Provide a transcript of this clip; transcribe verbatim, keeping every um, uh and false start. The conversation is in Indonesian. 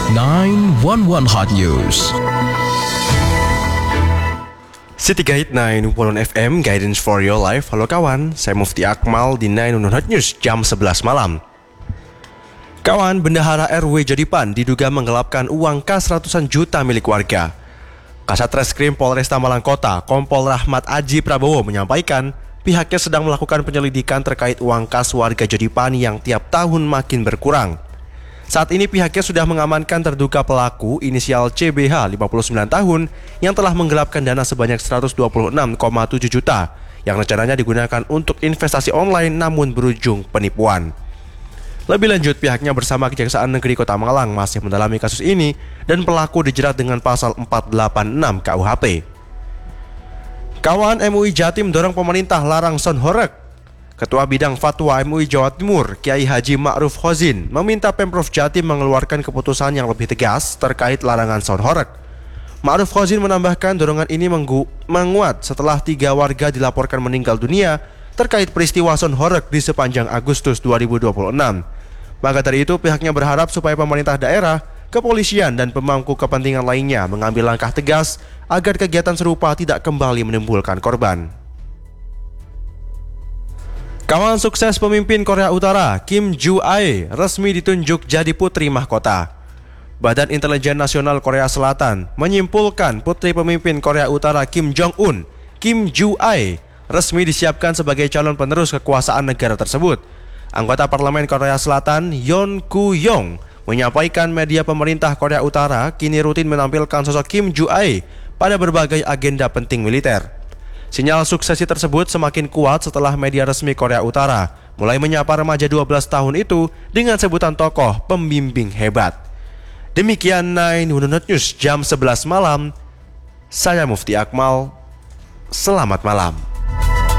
sembilan satu satu Hot News. City Guide sembilan satu satu F M, Guidance for Your Life. Halo kawan, saya Mufti Akmal di sembilan satu satu Hot News jam sebelas malam. Kawan, bendahara R W Jodipan diduga menggelapkan uang kas ratusan juta milik warga. Kasat Reskrim Polresta Malang Kota, Kompol Rahmat Aji Prabowo menyampaikan pihaknya sedang melakukan penyelidikan terkait uang kas warga Jodipan yang tiap tahun makin berkurang. Saat ini pihaknya sudah mengamankan terduga pelaku inisial C B H lima puluh sembilan tahun yang telah menggelapkan dana sebanyak seratus dua puluh enam koma tujuh juta yang rencananya digunakan untuk investasi online namun berujung penipuan. Lebih lanjut, pihaknya bersama Kejaksaan Negeri Kota Malang masih mendalami kasus ini dan pelaku dijerat dengan pasal empat delapan enam K U H P. Kawan, M U I Jatim dorong pemerintah larang sound horeg. Ketua Bidang Fatwa M U I Jawa Timur, Kiai Haji Ma'ruf Khozin, meminta Pemprov Jatim mengeluarkan keputusan yang lebih tegas terkait larangan sound horeg. Ma'ruf Khozin menambahkan dorongan ini menggu- menguat setelah tiga warga dilaporkan meninggal dunia terkait peristiwa sound horeg di sepanjang Agustus dua ribu dua puluh enam. Maka dari itu pihaknya berharap supaya pemerintah daerah, kepolisian dan pemangku kepentingan lainnya mengambil langkah tegas agar kegiatan serupa tidak kembali menimbulkan korban. Kawan, sukses pemimpin Korea Utara Kim Joo-ae resmi ditunjuk jadi putri mahkota. Badan Intelijen Nasional Korea Selatan menyimpulkan putri pemimpin Korea Utara Kim Jong-un, Kim Joo-ae, resmi disiapkan sebagai calon penerus kekuasaan negara tersebut. Anggota Parlemen Korea Selatan Yoon Koo-yong menyampaikan media pemerintah Korea Utara kini rutin menampilkan sosok Kim Joo-ae pada berbagai agenda penting militer. Sinyal suksesi tersebut semakin kuat setelah media resmi Korea Utara mulai menyapa remaja dua belas tahun itu dengan sebutan tokoh pembimbing hebat. Demikian sembilan satu satu News jam sebelas malam. Saya Mufti Akmal. Selamat malam.